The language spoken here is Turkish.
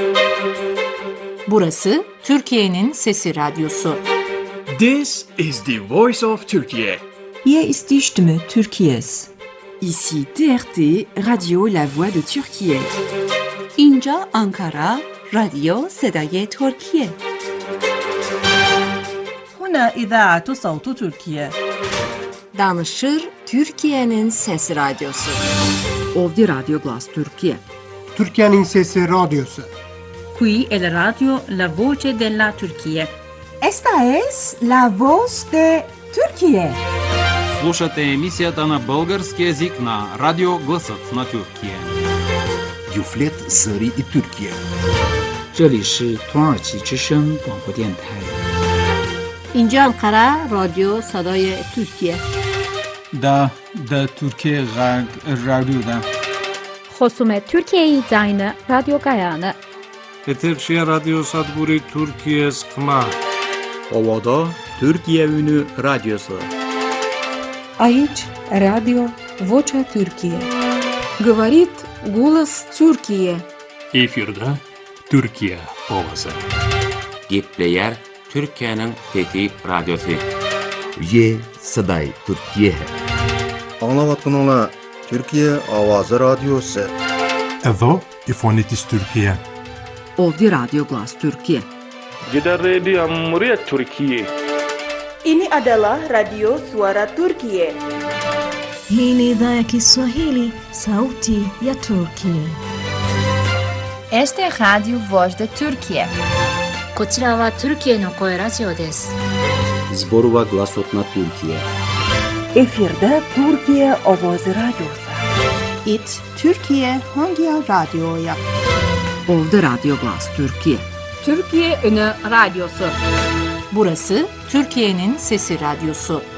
Burası Türkiye'nin Sesi Radyosu. This is the voice of Turkey. Hier ist die Stimme Türkiye's. Ici TRT, Radio La Voix de Türkiye. اینجا آنکارا، رادیو صدای ترکیه. هنا إذاعة صوت تركيا. Danışır Türkiye'nin Sesi Radyosu. Ovdje Radio Glas Türkiye. Türkiye'nin Sesi Radyosu. Qui è la radio La Voce della Turchia. Esta es la voz de Türkiye. Слушате емисията на български език на Радио Гласът на Türkiye. Юфлет Зари и Türkiye. 这里是土耳其之声广播电台。 اینجا انقره رادیو صدای ترکیه. دا Türkiye رادیو خصوم Türkiye زاین رادیو گایانه. Eterşehir Radyo Sadburi Türkiye Skma. Ovada Türkiye Ünü Radyosu. Aici Radio Vocea Türkiye. Говорит голос Türkiye. Efirde Türkiye ovası. Gepleyer Türkiye'nin Fethi Radyosu. Ye Saday Türkiye. Anlavatkanlar Türkiye Avazı Radyosu. Evo İfonitis Türkiye. Ovdje Radio Glas Türkiye. Gider Radio Cumhuriyet Türkiye. Ini adalah Radio Suara Turkiye. Hii ni idhaa ya Kiswahili, sauti ya Turkiye. Este es Radio Voz de Turkiye. こちらはトルキエの声ラジオです。 Zborova Glasotna Türkiye. Efirde Türkiye Ovozi Radyosu. İt Türkiye hangi radyoya? Ovdje Radio Glas Türkiye. Türkiye Ünü Radyosu. Burası Türkiye'nin Sesi Radyosu.